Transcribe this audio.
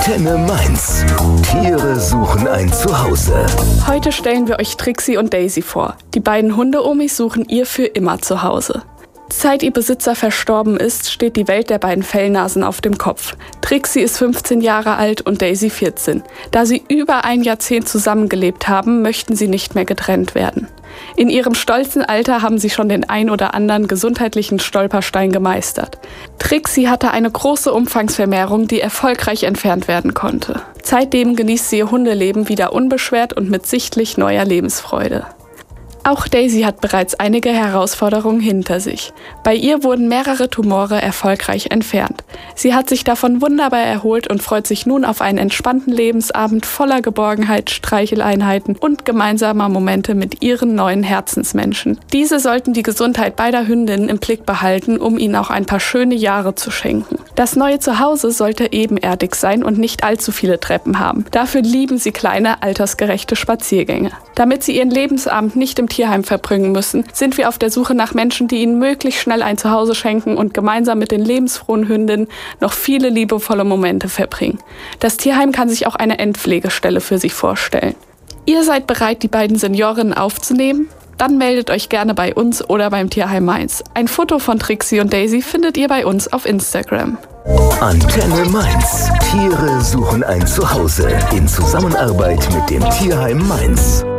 Antenne Mainz. Tiere suchen ein Zuhause. Heute stellen wir euch Trixie und Daisy vor. Die beiden Hundeomis suchen ihr für immer Zuhause. Seit ihr Besitzer verstorben ist, steht die Welt der beiden Fellnasen auf dem Kopf. Trixie ist 15 Jahre alt und Daisy 14. Da sie über ein Jahrzehnt zusammengelebt haben, möchten sie nicht mehr getrennt werden. In ihrem stolzen Alter haben sie schon den ein oder anderen gesundheitlichen Stolperstein gemeistert. Trixie hatte eine große Umfangsvermehrung, die erfolgreich entfernt werden konnte. Seitdem genießt sie ihr Hundeleben wieder unbeschwert und mit sichtlich neuer Lebensfreude. Auch Daisy hat bereits einige Herausforderungen hinter sich. Bei ihr wurden mehrere Tumore erfolgreich entfernt. Sie hat sich davon wunderbar erholt und freut sich nun auf einen entspannten Lebensabend voller Geborgenheit, Streicheleinheiten und gemeinsamer Momente mit ihren neuen Herzensmenschen. Diese sollten die Gesundheit beider Hündinnen im Blick behalten, um ihnen auch ein paar schöne Jahre zu schenken. Das neue Zuhause sollte ebenerdig sein und nicht allzu viele Treppen haben. Dafür lieben sie kleine, altersgerechte Spaziergänge. Damit sie ihren Lebensabend nicht im Tierheim verbringen müssen, sind wir auf der Suche nach Menschen, die ihnen möglichst schnell ein Zuhause schenken und gemeinsam mit den lebensfrohen Hündinnen noch viele liebevolle Momente verbringen. Das Tierheim kann sich auch eine Endpflegestelle für sie vorstellen. Ihr seid bereit, die beiden Seniorinnen aufzunehmen? Dann meldet euch gerne bei uns oder beim Tierheim Mainz. Ein Foto von Trixie und Daisy findet ihr bei uns auf Instagram. Antenne Mainz. Tiere suchen ein Zuhause in Zusammenarbeit mit dem Tierheim Mainz.